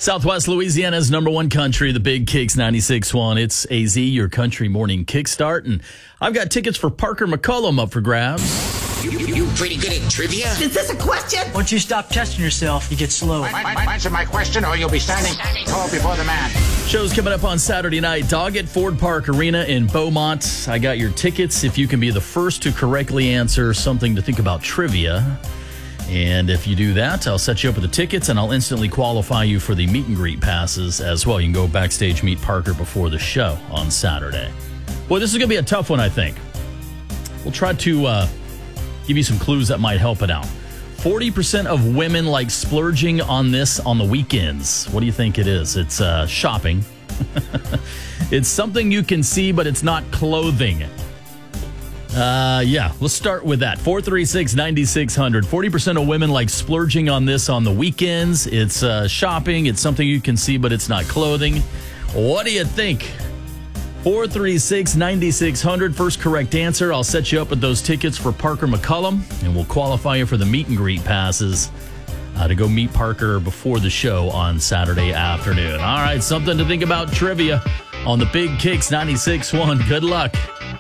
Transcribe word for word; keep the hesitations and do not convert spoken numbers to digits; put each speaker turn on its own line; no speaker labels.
Southwest Louisiana's number one country, the Big Kicks ninety-six point one. It's A Z, your country morning kickstart. And I've got tickets for Parker McCollum up for grabs.
You, you, you pretty good at trivia?
Is this a question?
Once you stop testing yourself, you get slow.
My, my, my, answer my question or you'll be standing tall before the man.
Show's coming up on Saturday night. Dog at Ford Park Arena in Beaumont. I got your tickets if you can be the first to correctly answer something to think about trivia. And if you do that, I'll set you up with the tickets and I'll instantly qualify you for the meet and greet passes as well. You can go backstage, meet Parker before the show on Saturday. Boy, this is going to be a tough one, I think. We'll try to uh, give you some clues that might help it out. forty percent of women like splurging on this on the weekends. What do you think it is? It's uh, shopping. It's something you can see, but it's not clothing. Uh, yeah, let's start with that. four three six, nine six zero zero. forty percent of women like splurging on this on the weekends. It's uh, shopping. It's something you can see, but it's not clothing. What do you think? four three six, nine six zero zero. First correct answer. I'll set you up with those tickets for Parker McCollum, and we'll qualify you for the meet and greet passes uh, to go meet Parker before the show on Saturday afternoon. All right, something to think about trivia on the Big Kicks ninety-six point one. Good luck.